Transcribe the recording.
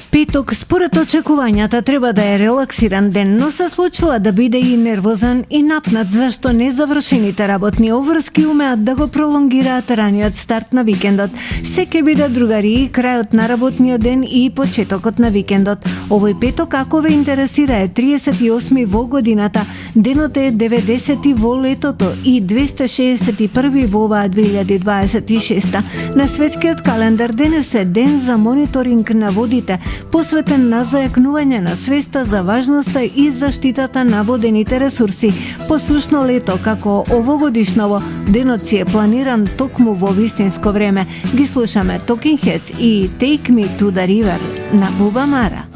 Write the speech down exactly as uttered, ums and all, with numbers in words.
Петок според очекувањата треба да е релаксиран ден, но се случува да биде и нервозен и напнат, зашто незавршените работни обврски умеат да го пролонгираат раниот старт на викендот. Се ќе биде другари крајот на работниот ден и почетокот на викендот. Овој петок, ако ве интересира, е триесет и осми во годината, денот е деветдесети во летото и двесте шеесет и први во оваа две илјади дваесет и шеста. На светскиот календар денес е ден за мониторинг на водите, посветен на зајакнување на свеста за важноста и заштитата на водените ресурси. Послушно лето како овогодишново, денот си е планиран токму во вистинско време. Ги слушаме Talking Heads и Take Me to the River на Буба Мара.